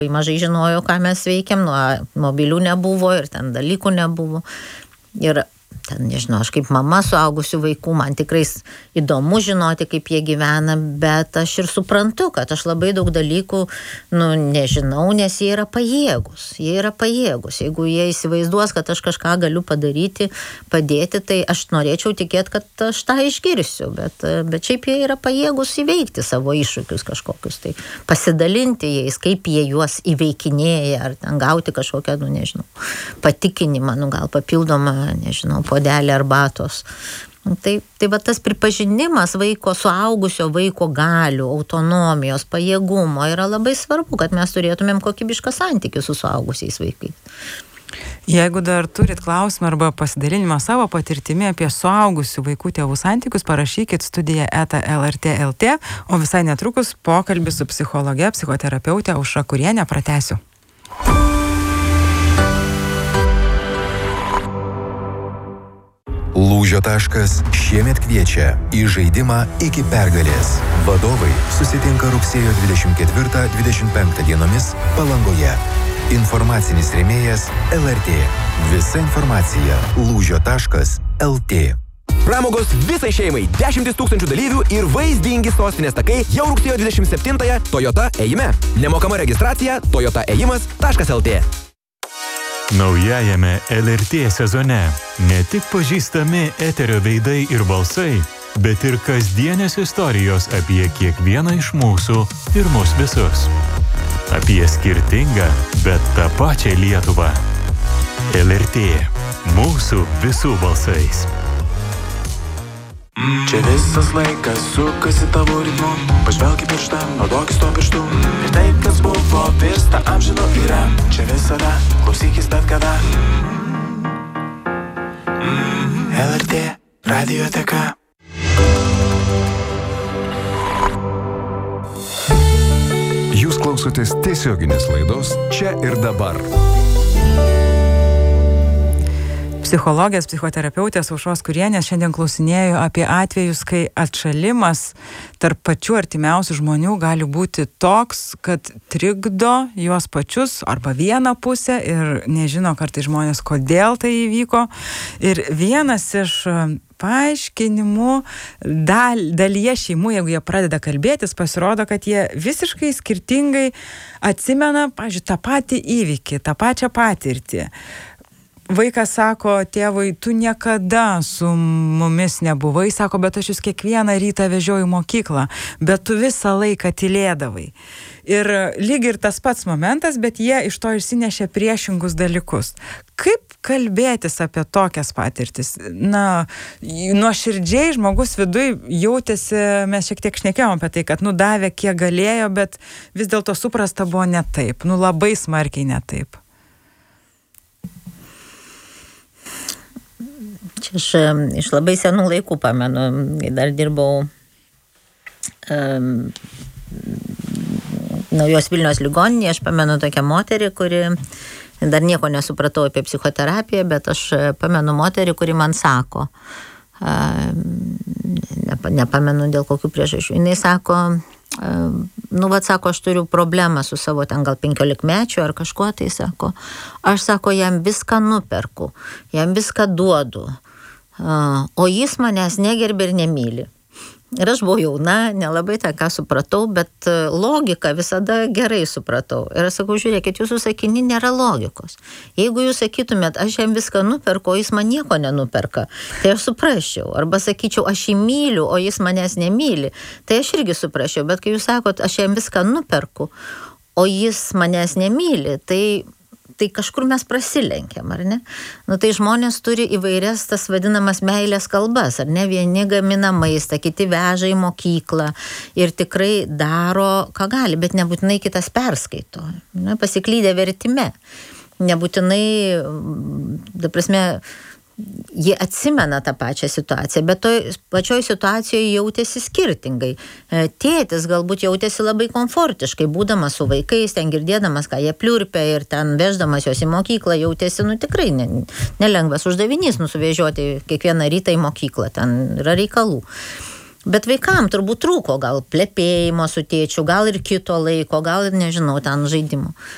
mažai žinojo, ką mes veikiam, mobilių nebuvo ir ten dalykų nebuvo. Ir ten, nežinau, aš kaip mama suaugusių vaikų, man tikrai įdomu žinoti, kaip jie gyvena, bet aš ir suprantu, kad aš labai daug dalykų, nežinau, nes jie yra pajėgus. Jeigu jie įsivaizduos, kad aš kažką galiu padaryti, padėti, tai aš norėčiau tikėti, kad aš tą išgirsiu, bet šiaip jie yra pajėgus įveikti savo iššūkius kažkokius, tai pasidalinti jais, kaip jie juos įveikinėja, ar ten gauti kažkokią, nežinau, patikinimą, gal papildomą, nežinau, puodelį arbatos. Tai va tas pripažinimas vaiko, suaugusio vaiko galių, autonomijos, pajėgumo yra labai svarbu, kad mes turėtumėm kokybišką santykį su suaugusiais vaikais. Jeigu dar turit klausimą arba pasidalinimą savo patirtimi apie suaugusių vaikų tėvų santykius, parašykit studija@lrt.lt, o visai netrukus pokalbis su psichologe, psichoterapeute Aušra Kuriene pratęsiu. Lūžio taškas šiemet kviečia į žaidimą iki pergalės. Vadovai susitinka rugsėjo 24-25 dienomis Palangoje. Informacinis rėmėjas LRT. Visa informacija lūžio.lt. Pramogos visai šeimai, 10 000 dalyvių ir vaizdingi sostinės takai jau rugsėjo 27-ąją Toyota ėjime. Nemokama registracija toyotaėjimas.lt. Naujajame LRT sezone ne tik pažįstami eterio veidai ir balsai, bet ir kasdienės istorijos apie kiekvieną iš mūsų ir mus visus. Apie skirtingą, bet tą pačią Lietuvą. LRT. Mūsų visų balsais. Čia visas laikas sukasi tavo ritmu. Pažvelk į pirštą, naudokis to pirštu. Ir tai, kas buvo, virsta amžinu yra. Čia visada, klausykis bet kada. LRT radioteka. Jūs klausotės tiesioginės laidos Čia ir dabar. Psichologės, psichoterapeutės Aušros Kurienės šiandien klausinėjau apie atvejus, kai atšalimas tarp pačių artimiausių žmonių gali būti toks, kad trikdo juos pačius arba vieną pusę ir nežino kartais žmonės, kodėl tai įvyko. Ir vienas iš paaiškinimų dalyje šeimų, jeigu jie pradeda kalbėtis, pasirodo, kad jie visiškai skirtingai atsimena, pavyzdžiui, tą patį įvykį, tą pačią patirtį. Vaikas sako tėvui, tu niekada su mumis nebuvai, sako, bet aš jūs kiekvieną rytą vežioju į mokyklą, bet tu visą laiką tylėdavai. Ir lyg ir tas pats momentas, bet jie iš to išsinešė priešingus dalykus. Kaip kalbėtis apie tokias patirtis? Nuoširdžiai žmogus viduj jautėsi, mes šiek tiek šnekėjom apie tai, kad davė kiek galėjo, bet vis dėlto suprasta buvo ne taip, labai smarkiai ne taip. Čia aš iš labai senų laikų pamenu, dar dirbau Naujos Vilnios ligoninėje, aš pamenu tokią moterį, kuri dar nieko nesupratau apie psichoterapiją, bet aš pamenu moterį, kuri man sako, nepamenu dėl kokių priežasčių, jinai sako, sako, aš turiu problemą su savo ten gal 15-mečiu ar kažkuo, tai sako, aš sako, jam viską nuperku, jam viską duodu, o jis manęs negerbė ir nemyli. Ir aš buvau jauna, nelabai tą ką supratau, bet logiką visada gerai supratau. Ir aš sakau, žiūrėkit, jūsų sakiny nėra logikos. Jeigu jūs sakytumėt, aš jam viską nuperku, o jis man nieko nenuperka, tai aš suprasčiau. Arba sakyčiau, aš jį myliu, o jis manęs nemyli, tai aš irgi suprasčiau. Bet kai jūs sakot, aš jam viską nuperku, o jis manęs nemyli, tai kažkur mes prasilenkiam, ar ne? Tai žmonės turi įvairias tas vadinamas meilės kalbas, ar ne? Vieni gamina maistą, kiti veža į mokyklą ir tikrai daro, ką gali, bet nebūtinai kitas perskaito. Pasiklydę vertime. Nebūtinai, jie atsimena tą pačią situaciją, bet toj pačioj situacijoje jautėsi skirtingai. Tėtis galbūt jautėsi labai komfortiškai, būdamas su vaikais, ten girdėdamas, ką jie pliurpia ir ten veždamas juos į mokyklą, jautėsi, tikrai nelengvas uždavinys nusuvežioti kiekvieną rytą į mokyklą, ten yra reikalų. Bet vaikam turbūt trūko gal plepėjimo su tėčiu, gal ir kito laiko, gal ir nežinau, ten žaidimų.